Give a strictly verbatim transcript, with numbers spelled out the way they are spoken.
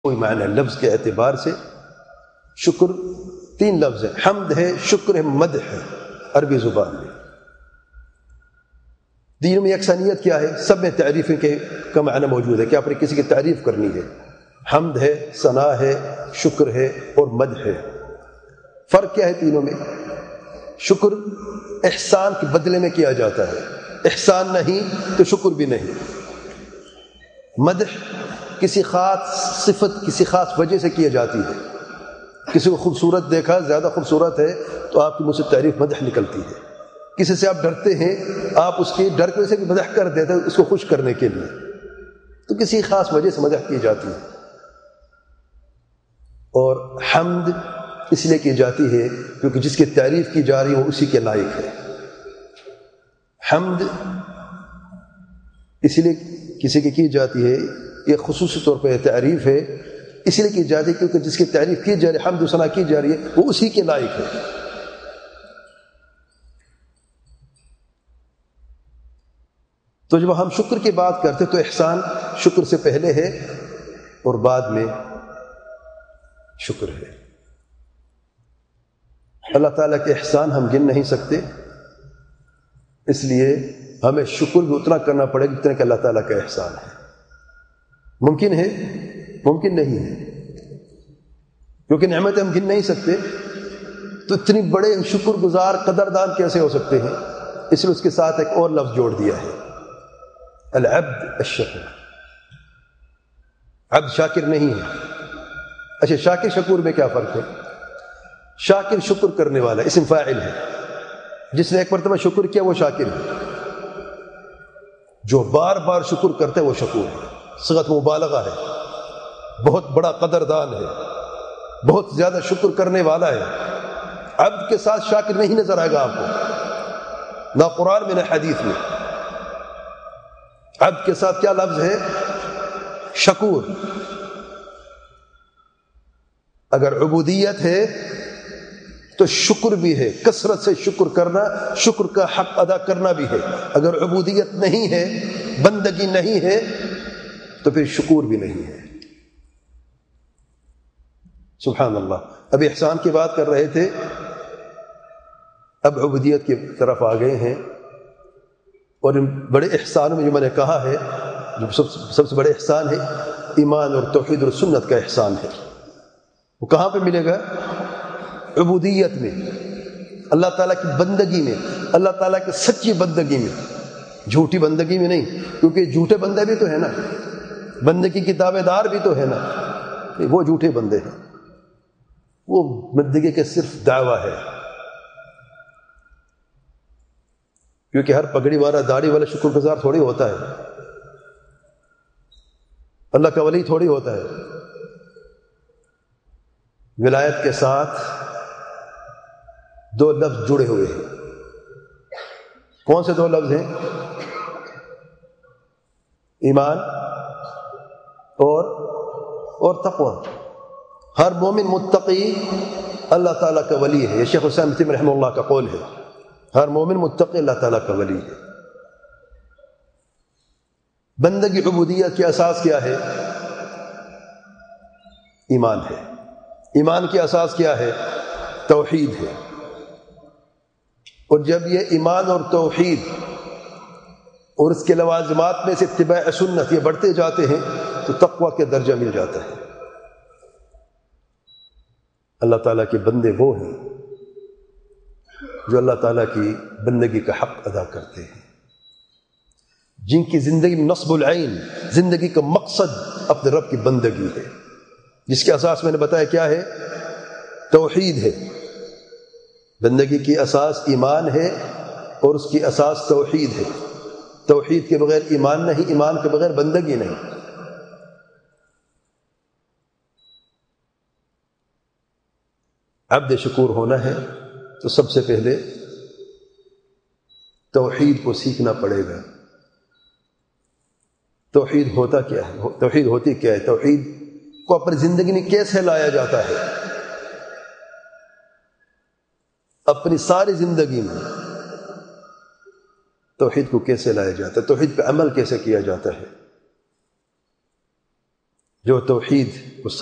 کوئی معنی لفظ کے اعتبار سے شکر تین لفظ ہے، حمد ہے، شکر ہے، مدح ہے عربی زبان میں۔ دین میں یکسانیت کیا ہے؟ سب میں تعریفیں کے کا معنی موجود ہے کہ آپ نے کسی کی تعریف کرنی ہے، حمد ہے، ثنا ہے، شکر ہے اور مدح ہے۔ فرق کیا ہے تینوں میں؟ شکر احسان کے بدلے میں کیا جاتا ہے، احسان نہیں تو شکر بھی نہیں۔ مدح کسی خاص صفت، کسی خاص وجہ سے کی جاتی ہے۔ کسی کو خوبصورت دیکھا، زیادہ خوبصورت ہے تو آپ کی مجھ سے تعریف مدح نکلتی ہے۔ کسی سے آپ ڈرتے ہیں، آپ اس کے ڈر کی وجہ سے بھی مدح کر دیتے ہیں اس کو خوش کرنے کے لیے، تو کسی خاص وجہ سے مدح کی جاتی ہے۔ اور حمد اس لیے کی جاتی ہے کیونکہ جس کی تعریف کی جا رہی ہے وہ اسی کے لائق ہے۔ حمد اس لیے کسی کی کی جاتی ہے، یہ خصوصی طور پہ تعریف ہے، اس لیے کی جاتی ہے کیونکہ جس کی تعریف کی جا رہی ہے، حمد و ثنا کی جا رہی ہے، وہ اسی کے لائق ہے۔ تو جب ہم شکر کی بات کرتے تو احسان شکر سے پہلے ہے اور بعد میں شکر ہے۔ اللہ تعالیٰ کے احسان ہم گن نہیں سکتے، اس لیے ہمیں شکر بھی اتنا کرنا پڑے گا جتنا کہ اللہ تعالیٰ کا احسان ہے۔ ممکن ہے؟ ممکن نہیں ہے، کیونکہ نعمتیں ہم گن نہیں سکتے، تو اتنی بڑے شکر گزار قدردان کیسے ہو سکتے ہیں؟ اس لیے اس کے ساتھ ایک اور لفظ جوڑ دیا ہے، العبد الشکور۔ عبد شاکر نہیں ہے۔ اچھا، شاکر شکور میں کیا فرق ہے؟ شاکر شکر کرنے والا اسم فاعل ہے، جس نے ایک مرتبہ شکر کیا وہ شاکر ہے، جو بار بار شکر کرتا ہے وہ شکور ہے، صيغۃ مبالغہ ہے، بہت بڑا قدردان ہے، بہت زیادہ شکر کرنے والا ہے۔ عبد کے ساتھ شاکر نہیں نظر آئے گا آپ کو، نہ قرآن میں نہ حدیث میں۔ عبد کے ساتھ کیا لفظ ہے؟ شکور۔ اگر عبودیت ہے تو شکر بھی ہے، کثرت سے شکر کرنا، شکر کا حق ادا کرنا بھی ہے۔ اگر عبودیت نہیں ہے، بندگی نہیں ہے، تو پھر شکور بھی نہیں ہے۔ سبحان اللہ۔ ابھی احسان کی بات کر رہے تھے، اب عبودیت کی طرف آ گئے ہیں، اور ان بڑے احسانوں میں جو میں نے کہا ہے، جو سب سب سے بڑے احسان ہے ایمان اور توحید اور سنت کا احسان ہے۔ وہ کہاں پہ ملے گا؟ عبودیت میں، اللہ تعالیٰ کی بندگی میں، اللہ تعالیٰ کی سچی بندگی میں، جھوٹی بندگی میں نہیں، کیونکہ جھوٹے بندے بھی تو ہے نا، بندگی کی دعوے دار بھی تو ہے نا، وہ جھوٹے بندے ہیں، وہ بندگی کے صرف دعویٰ ہے۔ کیونکہ ہر پگڑی والا، داڑھی والا شکر گزار تھوڑی ہوتا ہے، اللہ کا ولی تھوڑی ہوتا ہے۔ ولایت کے ساتھ دو لفظ جڑے ہوئے ہیں۔ کون سے دو لفظ ہیں؟ ایمان اور اور تقوی۔ ہر مومن متقی اللہ تعالیٰ کا ولی ہے، یہ شیخ الاسلام ابن تیمیہ رحمہ اللہ کا قول ہے، ہر مومن متقی اللہ تعالیٰ کا ولی ہے۔ بندگی عبودیت کی اساس کیا ہے؟ ایمان ہے۔ ایمان کی اساس کیا ہے؟ توحید ہے۔ اور جب یہ ایمان اور توحید اور اس کے لوازمات میں سے اتباع سنت یہ بڑھتے جاتے ہیں تو تقوی کے درجہ مل جاتا ہے۔ اللہ تعالیٰ کے بندے وہ ہیں جو اللہ تعالیٰ کی بندگی کا حق ادا کرتے ہیں، جن کی زندگی میں نصب العین، زندگی کا مقصد اپنے رب کی بندگی ہے، جس کے اساس میں نے بتایا کیا ہے؟ توحید ہے۔ بندگی کی اساس ایمان ہے اور اس کی اساس توحید ہے۔ توحید کے بغیر ایمان نہیں، ایمان کے بغیر بندگی نہیں۔ عبد شکور ہونا ہے تو سب سے پہلے توحید کو سیکھنا پڑے گا۔ توحید ہوتا کیا ہے؟ توحید ہوتی کیا ہے؟ توحید کو اپنی زندگی میں کیسے لایا جاتا ہے؟ اپنی ساری زندگی میں توحید کو کیسے لایا جاتا ہے؟ توحید پہ عمل کیسے کیا جاتا ہے؟ جو توحید